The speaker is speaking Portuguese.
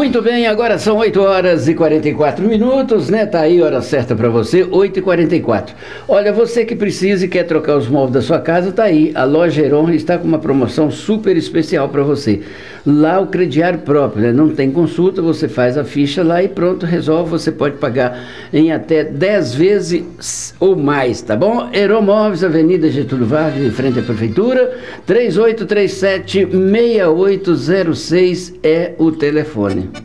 Muito bem, agora são 8 horas e 44 minutos, né? Tá aí a hora certa para você, 8h44. Olha, você que precisa e quer trocar os móveis da sua casa, tá aí. A Loja Heron está com uma promoção super especial para você. Lá o crediário próprio, né? Não tem consulta, você faz a ficha lá e pronto, resolve. Você pode pagar em até 10 vezes ou mais, tá bom? Heron Móveis, Avenida Getúlio Vargas, em frente à Prefeitura, 3837-6806 é o telefone.